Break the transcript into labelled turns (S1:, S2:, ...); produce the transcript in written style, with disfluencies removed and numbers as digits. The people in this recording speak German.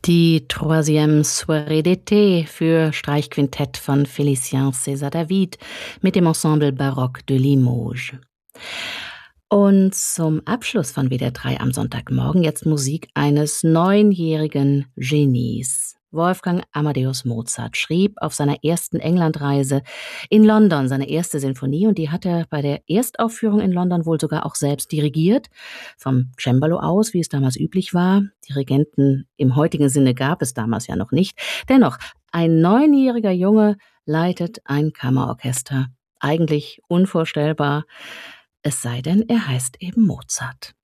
S1: Die Troisième Soirée d'été für Streichquintett von Félicien César David mit dem Ensemble Baroque de Limoges. Und zum Abschluss von WDR 3 am Sonntagmorgen jetzt Musik eines 9-jährigen Genies. Wolfgang Amadeus Mozart schrieb auf seiner ersten Englandreise in London seine erste Sinfonie, und die hat er bei der Erstaufführung in London wohl sogar auch selbst dirigiert, vom Cembalo aus, wie es damals üblich war. Dirigenten im heutigen Sinne gab es damals ja noch nicht. Dennoch, ein 9-jähriger Junge leitet ein Kammerorchester. Eigentlich unvorstellbar, es sei denn, er heißt eben Mozart.